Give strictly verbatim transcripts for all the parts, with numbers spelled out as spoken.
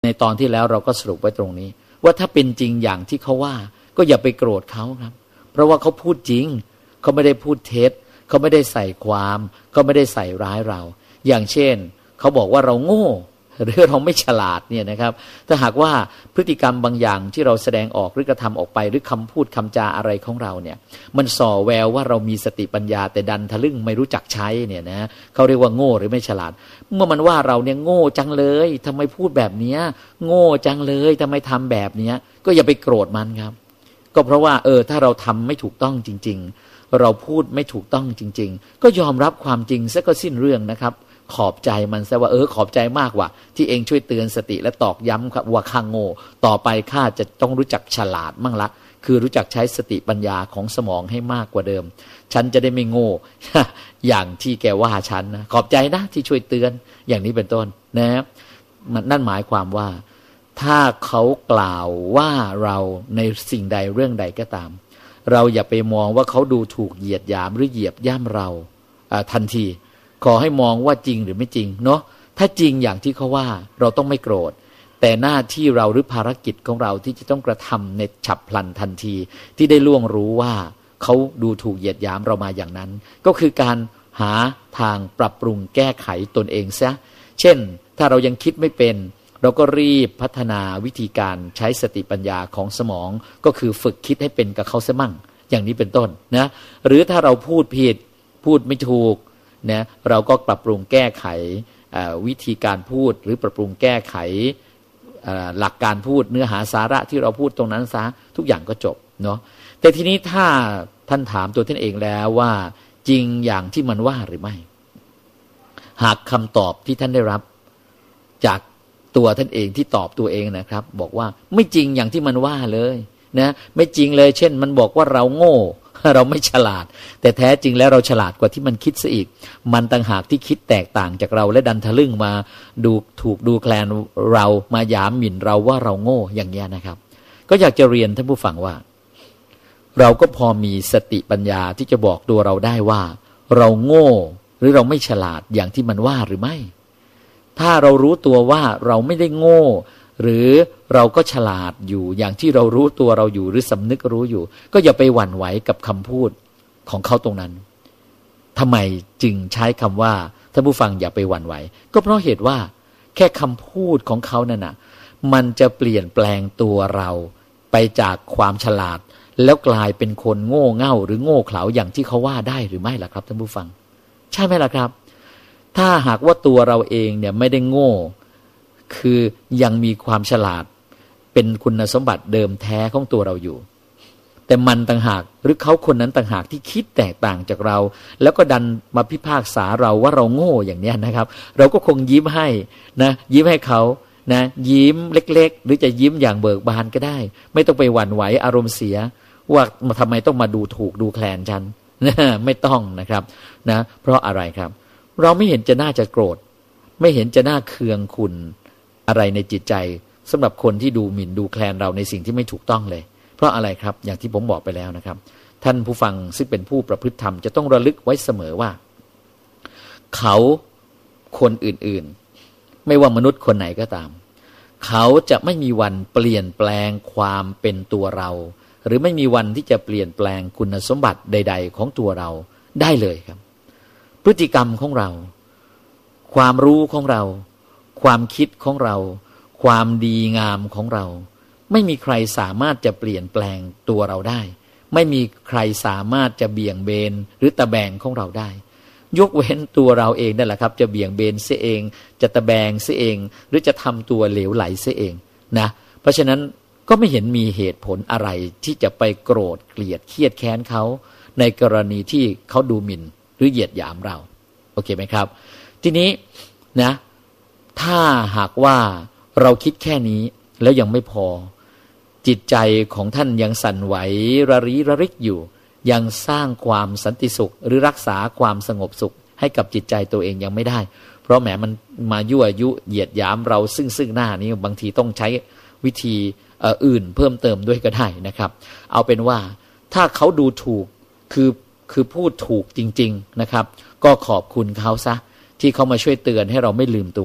ในตอนที่แล้วเราก็สรุปไว้ตรงนี้ว่าถ้าเป็นจริงอย่างที่เขาว่าก็อย่าไปโกรธเขาครับเพราะว่าเขาพูดจริงเขาไม่ได้พูดเท็จเขาไม่ได้ใส่ความเขาไม่ได้ใส่ร้ายเราอย่างเช่นเขาบอกว่าเราโง่หรือเราไม่ฉลาดเนี่ยนะครับถ้าหากว่าพฤติกรรมบางอย่างที่เราแสดงออกหรือกระทำออกไปหรือคำพูดคำจาอะไรของเราเนี่ยมันส่อแววว่าเรามีสติปัญญาแต่ดันทะลึ่งไม่รู้จักใช้เนี่ยนะเขาเรียกว่าโง่หรือไม่ฉลาดเมื่อมันว่าเราเนี่ยโง่จังเลยทำไมพูดแบบนี้โง่จังเลยทำไมทำแบบนี้ก็อย่าไปโกรธมันครับก็เพราะว่าเออถ้าเราทำไม่ถูกต้องจริงๆเราพูดไม่ถูกต้องจริงๆก็ยอมรับความจริงซะก็สิ้นเรื่องนะครับขอบใจมันซะว่าเออขอบใจมากว่ะที่เองช่วยเตือนสติและตอกย้ำครับว่าข้าโง่ต่อไปข้าจะต้องรู้จักฉลาดมั่งละคือรู้จักใช้สติปัญญาของสมองให้มากกว่าเดิมฉันจะได้ไม่โง่ อย่างที่แกว่าฉันนะขอบใจนะที่ช่วยเตือนอย่างนี้เป็นต้นนะนั่นหมายความว่าถ้าเขากล่าวว่าเราในสิ่งใดเรื่องใดก็ตามเราอย่าไปมองว่าเขาดูถูกเหยียดหยามหรือเหยียบย่ำเราทันทีขอให้มองว่าจริงหรือไม่จริงเนาะถ้าจริงอย่างที่เขาว่าเราต้องไม่โกรธแต่หน้าที่เราหรือภารกิจของเราที่จะต้องกระทำในฉับพลันทันทีที่ได้ล่วงรู้ว่าเขาดูถูกเหยียดหยามเรามาอย่างนั้นก็คือการหาทางปรับปรุงแก้ไขตนเองซะเช่นถ้าเรายังคิดไม่เป็นเราก็รีบพัฒนาวิธีการใช้สติปัญญาของสมองก็คือฝึกคิดให้เป็นกับเขาซะมั่งอย่างนี้เป็นต้นนะหรือถ้าเราพูดผิดพูดไม่ถูกนะเราก็ปรับปรุงแก้ไขวิธีการพูดหรือปรับปรุงแก้ไขหลักการพูดเนื้อหาสาระที่เราพูดตรงนั้นซะทุกอย่างก็จบเนาะแต่ทีนี้ถ้าท่านถามตัวท่านเองแล้วว่าจริงอย่างที่มันว่าหรือไม่หากคำตอบที่ท่านได้รับจากตัวท่านเองที่ตอบตัวเองนะครับบอกว่าไม่จริงอย่างที่มันว่าเลยนะไม่จริงเลยเช่นมันบอกว่าเราโง่เราไม่ฉลาดแต่แท้จริงแล้วเราฉลาดกว่าที่มันคิดซะอีกมันต่างหากที่คิดแตกต่างจากเราและดันทะลึ่งมาดูถูกดูแคลนเรามาหยามหมิ่นเราว่าเราโง่อย่างนี้นะครับก็อยากจะเรียนท่านผู้ฟังว่าเราก็พอมีสติปัญญาที่จะบอกตัวเราได้ว่าเราโง่หรือเราไม่ฉลาดอย่างที่มันว่าหรือไม่ถ้าเรารู้ตัวว่าเราไม่ได้โง่หรือเราก็ฉลาดอยู่อย่างที่เรารู้ตัวเราอยู่หรือสำนึกรู้อยู่ก็อย่าไปหวั่นไหวกับคำพูดของเขาตรงนั้นทำไมจึงใช้คำว่าท่านผู้ฟังอย่าไปหวั่นไหวก็เพราะเหตุว่าแค่คำพูดของเขานั่นน่ะมันจะเปลี่ยนแปลงตัวเราไปจากความฉลาดแล้วกลายเป็นคนโง่เง่าหรือโง่เขลาอย่างที่เขาว่าได้หรือไม่ล่ะครับท่านผู้ฟังใช่ไหมล่ะครับถ้าหากว่าตัวเราเองเนี่ยไม่ได้โง่คือยังมีความฉลาดเป็นคุณสมบัติเดิมแท้ของตัวเราอยู่แต่มันต่างหากหรือเขาคนนั้นต่างหากที่คิดแตกต่างจากเราแล้วก็ดันมาพิพากษาเราว่าเราโง่อย่างนี้นะครับเราก็คงยิ้มให้นะยิ้มให้เขานะยิ้มเล็กๆหรือจะยิ้มอย่างเบิกบานก็ได้ไม่ต้องไปหวั่นไหวอารมณ์เสียว่าทำไมต้องมาดูถูกดูแคลนฉันนะไม่ต้องนะครับนะเพราะอะไรครับเราไม่เห็นจะน่าจะโกรธไม่เห็นจะน่าเคืองขุ่นอะไรในจิตใจสำหรับคนที่ดูหมิ่นดูแคลนเราในสิ่งที่ไม่ถูกต้องเลยเพราะอะไรครับอย่างที่ผมบอกไปแล้วนะครับท่านผู้ฟังซึ่งเป็นผู้ประพฤติธรรมจะต้องระลึกไว้เสมอว่าเขาคนอื่นๆไม่ว่ามนุษย์คนไหนก็ตามเขาจะไม่มีวันเปลี่ยนแปลงความเป็นตัวเราหรือไม่มีวันที่จะเปลี่ยนแปลงคุณสมบัติใดๆของตัวเราได้เลยครับพฤติกรรมของเราความรู้ของเราความคิดของเราความดีงามของเราไม่มีใครสามารถจะเปลี่ยนแปลงตัวเราได้ไม่มีใครสามารถจะเบี่ยงเบนหรือตะแบงของเราได้ยกเว้นตัวเราเองนั่นแหละครับจะเบี่ยงเบนเสียเองจะตะแบงเสียเองหรือจะทำตัวเหลวไหลเสียเองนะเพราะฉะนั้นก็ไม่เห็นมีเหตุผลอะไรที่จะไปโกรธเกลียดเครียดแค้นเขาในกรณีที่เขาดูหมิ่นหรือเหยียดหยามเราโอเคไหมครับทีนี้นะถ้าหากว่าเราคิดแค่นี้แล้วยังไม่พอจิตใจของท่านยังสั่นไหวระริระริกอยู่ยังสร้างความสันติสุขหรือรักษาความสงบสุขให้กับจิตใจตัวเองยังไม่ได้เพราะแหมมันมายั่วยุเหยียดหยามเราซึ่งซึ่งหน้านี้บางทีต้องใช้วิธีอื่นเพิ่มเติมด้วยก็ได้นะครับเอาเป็นว่าถ้าเขาดูถูกคือคือพูดถูกจริงๆนะครับก็ขอบคุณเขาซะที่เขามาช่วยเตือนให้เราไม่ลืมตัว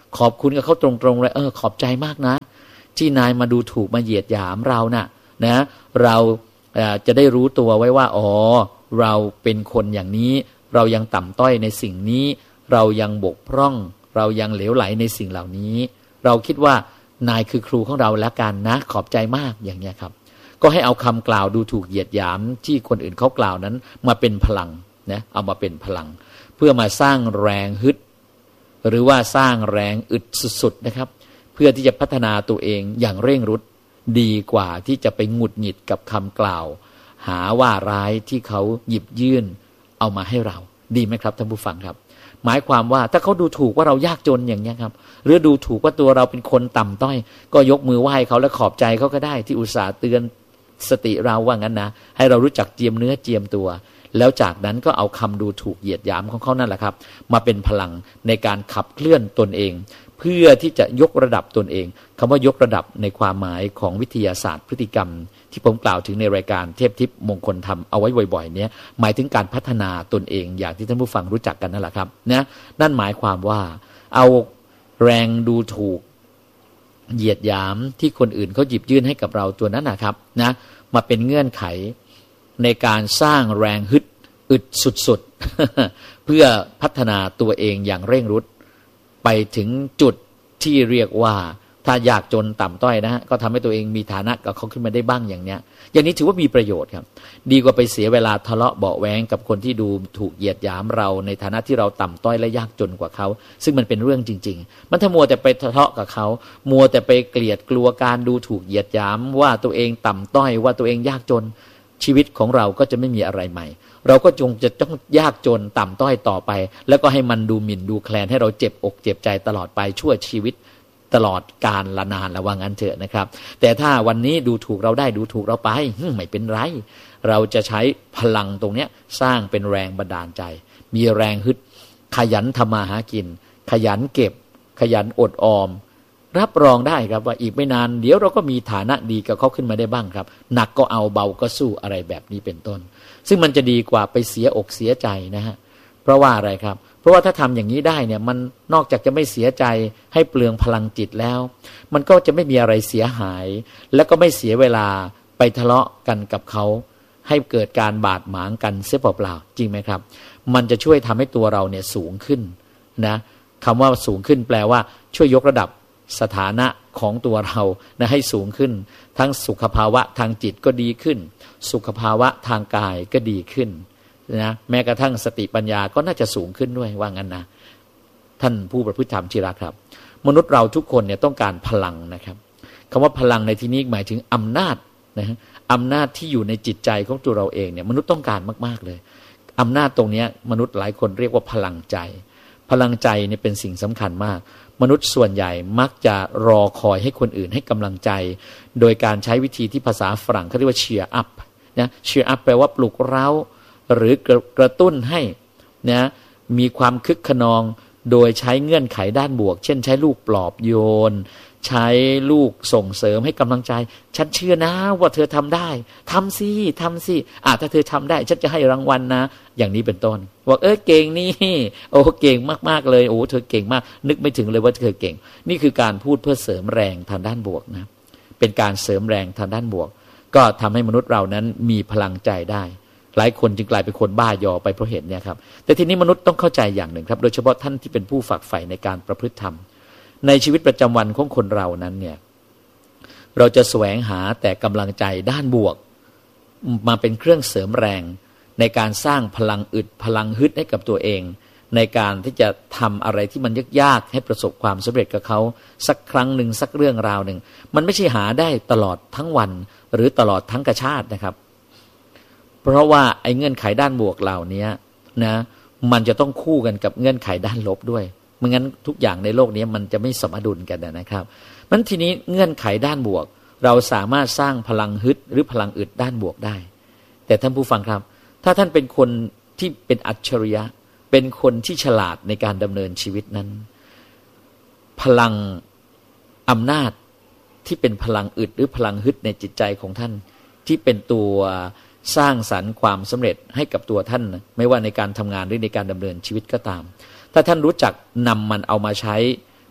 ขอบคุณกับเขาตรงๆเลยเออขอบใจมากนะที่นายมาดูถูกมาเหยียดหยามเราน่ะนะเราจะได้รู้ตัวไว้ว่าอ๋อเราเป็นคนอย่างนี้เรายังต่ำต้อยในสิ่งนี้เรายังบกพร่องเรายังเหลวไหลในสิ่งเหล่านี้เราคิดว่านายคือครูของเราแล้วกันนะขอบใจมากอย่างเงี้ยครับก็ให้เอาคำกล่าวดูถูกเหยียดหยามที่คนอื่นเขากล่าวนั้นมาเป็นพลังนะเอามาเป็นพลังเพื่อมาสร้างแรงฮึดหรือว่าสร้างแรงอึดสุดๆนะครับเพื่อที่จะพัฒนาตัวเองอย่างเร่งรุดดีกว่าที่จะไปหงุดหงิดกับคำกล่าวหาว่าร้ายที่เขาหยิบยื่นเอามาให้เราดีไหมครับท่านผู้ฟังครับหมายความว่าถ้าเขาดูถูกว่าเรายากจนอย่างนี้ครับหรือดูถูกว่าตัวเราเป็นคนต่ำต้อยก็ยกมือไหว้เขาและขอบใจเขาก็ได้ที่อุตส่าห์เตือนสติเราว่างั้นนะให้เรารู้จักเจียมเนื้อเจียมตัวแล้วจากนั้นก็เอาคำดูถูกเหยียดหยามของเขานั่นแหละครับมาเป็นพลังในการขับเคลื่อนตนเองเพื่อที่จะยกระดับตนเองคำว่ายกระดับในความหมายของวิทยาศาสตร์พฤติกรรมที่ผมกล่าวถึงในรายการเทพทิพย์มงคลธรรมเอาไว้บ่อยๆเนี้ยหมายถึงการพัฒนาตนเองอย่างที่ท่านผู้ฟังรู้จักกันนั่นแหละครับนะนั่นหมายความว่าเอาแรงดูถูกเหยียดหยามที่คนอื่นเขาหยิบยื่นให้กับเราตัวนั้นนะครับนะมาเป็นเงื่อนไขในการสร้างแรงฮึดอึดสุดๆ เพื่อพัฒนาตัวเองอย่างเร่งรุดไปถึงจุดที่เรียกว่าถ้ายากจนต่ำต้อยนะฮะก็ทำให้ตัวเองมีฐานะกับเขาขึ้นมาได้บ้างอย่างเนี้ยอย่างนี้ถือว่ามีประโยชน์ครับดีกว่าไปเสียเวลาทะเลาะเบาะแว้งกับคนที่ดูถูกเหยียดหยามเราในฐานะที่เราต่ำต้อยและยากจนกว่าเขาซึ่งมันเป็นเรื่องจริงๆมันถ้ามัวแต่ไปทะเลาะกับเขามัวแต่ไปเกลียดกลัวการดูถูกเหยียดหยามว่าตัวเองต่ำต้อยว่าตัวเองยากจนชีวิตของเราก็จะไม่มีอะไรใหม่เราก็จงจะต้องยากจนต่ำต้อยต่อไปแล้วก็ให้มันดูหมิ่นดูแคลนให้เราเจ็บอกเจ็บใจตลอดไปชั่วชีวิตตลอดกาลละนานละว่างั้นเถอะนะครับแต่ถ้าวันนี้ดูถูกเราได้ดูถูกเราไปไม่เป็นไรเราจะใช้พลังตรงนี้สร้างเป็นแรงบันดาลใจมีแรงฮึดขยันทำมาหากินขยันเก็บขยันอดออมรับรองได้ครับว่าอีกไม่นานเดี๋ยวเราก็มีฐานะดีกับเขาขึ้นมาได้บ้างครับหนักก็เอาเบาก็สู้อะไรแบบนี้เป็นต้นซึ่งมันจะดีกว่าไปเสียอกเสียใจนะฮะเพราะว่าอะไรครับเพราะว่าถ้าทำอย่างนี้ได้เนี่ยมันนอกจากจะไม่เสียใจให้เปลืองพลังจิตแล้วมันก็จะไม่มีอะไรเสียหายแล้วก็ไม่เสียเวลาไปทะเลาะกันกับเขาให้เกิดการบาดหมางกันเสียเปล่าๆจริงไหมครับมันจะช่วยทำให้ตัวเราเนี่ยสูงขึ้นนะคำว่าสูงขึ้นแปลว่าช่วยยกระดับสถานะของตัวเรานะให้สูงขึ้นทั้งสุขภาวะทางจิตก็ดีขึ้นสุขภาวะทางกายก็ดีขึ้นนะแม้กระทั่งสติปัญญาก็น่าจะสูงขึ้นด้วยว่างั้นนะท่านผู้ประพฤติธรรมที่รักครับมนุษย์เราทุกคนเนี่ยต้องการพลังนะครับคำว่าพลังในที่นี้หมายถึงอำนาจนะอำนาจที่อยู่ในจิตใจของตัวเราเองเนี่ยมนุษย์ต้องการมากๆเลยอำนาจตรงนี้มนุษย์หลายคนเรียกว่าพลังใจพลังใจเนี่ยเป็นสิ่งสำคัญมากมนุษย์ส่วนใหญ่มักจะรอคอยให้คนอื่นให้กำลังใจโดยการใช้วิธีที่ภาษาฝรั่งเขาเรียกว่า cheer up นะ cheer up แปลว่าปลุกเร้าหรือกระตุ้นให้นะมีความคึกขนองโดยใช้เงื่อนไขด้านบวกเช่นใช้ลูกปลอบโยนใช้ลูกส่งเสริมให้กำลังใจฉันเชื่อนะว่าเธอทำได้ทำสิทำสิอ่ะถ้าเธอทำได้ฉันจะให้รางวัล นะอย่างนี้เป็นต้นบอกเออเก่งนี่โอ้เก่งมากๆเลยโอ้เธอเก่งมากนึกไม่ถึงเลยว่าเธอเก่งนี่คือการพูดเพื่อเสริมแรงทางด้านบวกนะเป็นการเสริมแรงทางด้านบวกก็ทำให้มนุษย์เรานั้นมีพลังใจได้หลายคนจึงกลายเป็นคนบ้ายอไปเพราะเหตุนี้ครับแต่ทีนี้มนุษย์ต้องเข้าใจอย่างหนึ่งครับโดยเฉพาะท่านที่เป็นผู้ฝักใฝ่ในการประพฤติธรรมในชีวิตประจำวันของคนเรานั้นเนี่ยเราจะแสวงหาแต่กำลังใจด้านบวกมาเป็นเครื่องเสริมแรงในการสร้างพลังอึดพลังฮึดให้กับตัวเองในการที่จะทำอะไรที่มันยากๆให้ประสบความสำเร็จกับเขาสักครั้งหนึ่งสักเรื่องราวหนึ่งมันไม่ใช่หาได้ตลอดทั้งวันหรือตลอดทั้งกชาตินะครับเพราะว่าไอ้เงื่อนไขด้านบวกเหล่านี้นะมันจะต้องคู่กันกับเงื่อนไขด้านลบด้วยไม่งั้นทุกอย่างในโลกนี้มันจะไม่สมดุลกันนะครับมันทีนี้เงื่อนไขด้านบวกเราสามารถสร้างพลังฮึดหรือพลังอึดด้านบวกได้แต่ท่านผู้ฟังครับถ้าท่านเป็นคนที่เป็นอัจฉริยะเป็นคนที่ฉลาดในการดำเนินชีวิตนั้นพลังอำนาจที่เป็นพลังอึดหรือพลังฮึดในจิตใจของท่านที่เป็นตัวสร้างสรรค์ความสำเร็จให้กับตัวท่านไม่ว่าในการทำงานหรือในการดำเนินชีวิตก็ตามถ้าท่านรู้จักนำมันเอามาใช้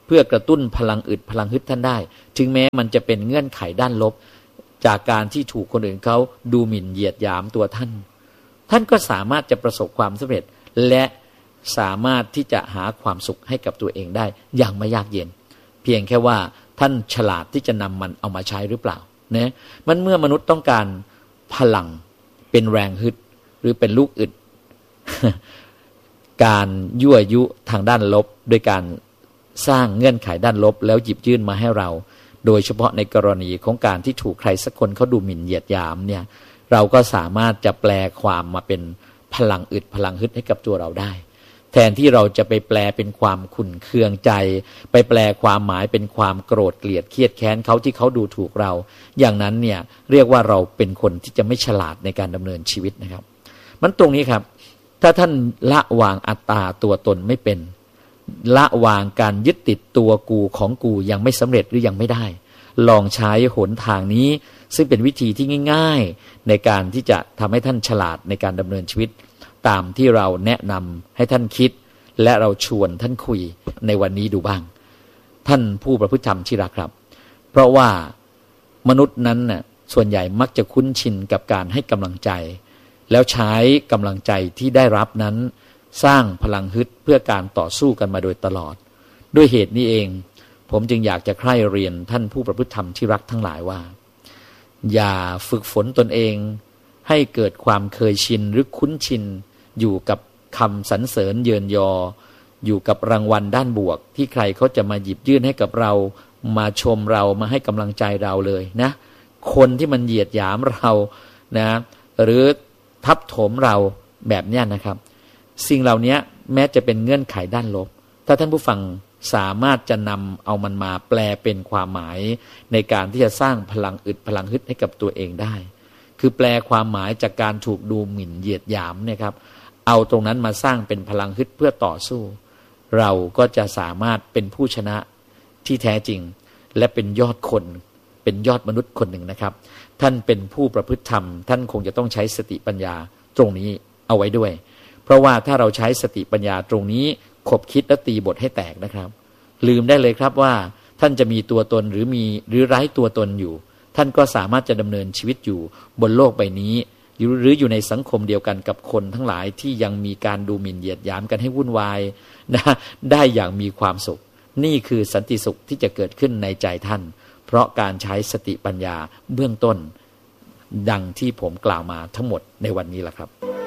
เพื่อกระตุ้นพลังอึดพลังฮึดท่านได้ถึงแม้มันจะเป็นเงื่อนไขด้านลบจากการที่ถูกคนอื่นเขาดูหมิ่นเหยียดหยามตัวท่านท่านก็สามารถจะประสบความสำเร็จและสามารถที่จะหาความสุขให้กับตัวเองได้อย่างไม่ยากเย็นเพียงแค่ว่าท่านฉลาดที่จะนำมันเอามาใช้หรือเปล่านะมันเมื่อมนุษย์ต้องการพลังเป็นแรงฮึดหรือเป็นลูกอึด การยั่วยุทางด้านลบโดยการสร้างเงื่อนไขด้านลบแล้วหยิบยื่นมาให้เราโดยเฉพาะในกรณีของการที่ถูกใครสักคนเขาดูหมิ่นเหยียดหยามเนี่ยเราก็สามารถจะแปลความมาเป็นพลังอึดพลังฮึดให้กับตัวเราได้แทนที่เราจะไปแปลเป็นความขุ่นเคืองใจไปแปลความหมายเป็นความโกรธเกลียดเครียดแค้นเขาที่เขาดูถูกเราอย่างนั้นเนี่ยเรียกว่าเราเป็นคนที่จะไม่ฉลาดในการดำเนินชีวิตนะครับมันตรงนี้ครับถ้าท่านละวางอัตตาตัวตนไม่เป็นละวางการยึดติดตัวกูของกูยังไม่สำเร็จหรือยังไม่ได้ลองใช้หนทางนี้ซึ่งเป็นวิธีที่ง่ายๆในการที่จะทำให้ท่านฉลาดในการดำเนินชีวิตตามที่เราแนะนำให้ท่านคิดและเราชวนท่านคุยในวันนี้ดูบ้างท่านผู้ประพฤติธรรมที่รักครับเพราะว่ามนุษย์นั้นน่ะส่วนใหญ่มักจะคุ้นชินกับการให้กำลังใจแล้วใช้กำลังใจที่ได้รับนั้นสร้างพลังฮึดเพื่อการต่อสู้กันมาโดยตลอดด้วยเหตุนี้เองผมจึงอยากจะใคร่เรียนท่านผู้ประพฤติธรรมที่รักทั้งหลายว่าอย่าฝึกฝนตนเองให้เกิดความเคยชินหรือคุ้นชินอยู่กับคำสรรเสริญเยินยออยู่กับรางวัลด้านบวกที่ใครเขาจะมาหยิบยื่นให้กับเรามาชมเรามาให้กำลังใจเราเลยนะคนที่มันเหยียดหยามเรานะหรือทับถมเราแบบนี้นะครับสิ่งเหล่านี้แม้จะเป็นเงื่อนไขด้านลบถ้าท่านผู้ฟังสามารถจะนำเอามันมาแปลเป็นความหมายในการที่จะสร้างพลังอึดพลังฮึดให้กับตัวเองได้คือแปลความหมายจากการถูกดูหมิ่นเหยียดหยามเนี่ยครับเอาตรงนั้นมาสร้างเป็นพลังฮึดเพื่อต่อสู้เราก็จะสามารถเป็นผู้ชนะที่แท้จริงและเป็นยอดคนเป็นยอดมนุษย์คนหนึ่งนะครับท่านเป็นผู้ประพฤติธรรมท่านคงจะต้องใช้สติปัญญาตรงนี้เอาไว้ด้วยเพราะว่าถ้าเราใช้สติปัญญาตรงนี้ขบคิดและตีบทให้แตกนะครับลืมได้เลยครับว่าท่านจะมีตัวตนหรือมีหรือไร้ตัวตนอยู่ท่านก็สามารถจะดำเนินชีวิตอยู่บนโลกใบนี้หรืออยู่ในสังคมเดียวกันกับคนทั้งหลายที่ยังมีการดูหมิ่นเหยียดหยามกันให้วุ่นวายนะได้อย่างมีความสุขนี่คือสันติสุขที่จะเกิดขึ้นในใจท่านเพราะการใช้สติปัญญาเบื้องต้นดังที่ผมกล่าวมาทั้งหมดในวันนี้แหละครับ